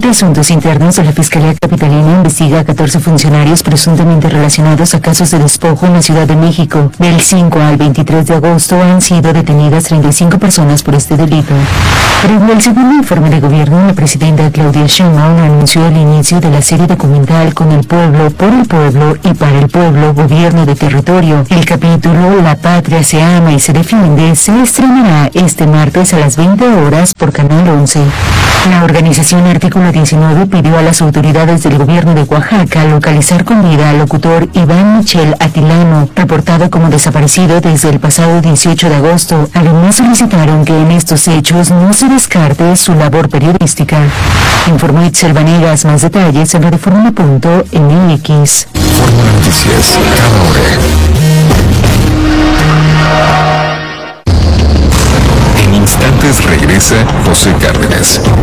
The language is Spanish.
de Asuntos Internos de la Fiscalía Capitalina investiga a 14 funcionarios presuntamente relacionados a casos de despojo en la Ciudad de México. Del 5 al 23 de agosto han sido detenidas 35 personas por este delito. Pero el segundo informe de gobierno, la presidenta Claudia Sheinbaum anunció el inicio de la serie documental Con el pueblo, por el pueblo y para el pueblo, gobierno de territorio. El capítulo La patria se ama y se defiende se estrenará este martes a las 20 horas por Canal 11. La organización Artículo 19 pidió a las autoridades del gobierno de Oaxaca localizar con vida al locutor Iván Michel Atilano, reportado como desaparecido desde el pasado 18 de agosto. Además solicitaron que en estos hechos no se descarte su labor periodística. Informó Itzel Vanegas. Más detalles en Reforma.mx. Fórmula Noticias, cada hora. En instantes regresa José Cárdenas.